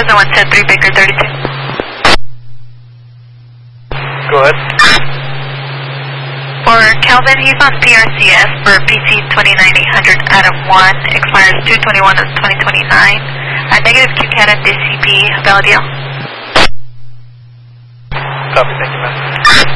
110-3 Baker 32. Go ahead. For Calvin, he's on PRCS for PT 29800 Adam 1, expires 221 of 2029. Negative QCAT and DCB, Valdio. Copy, thank you, ma'am.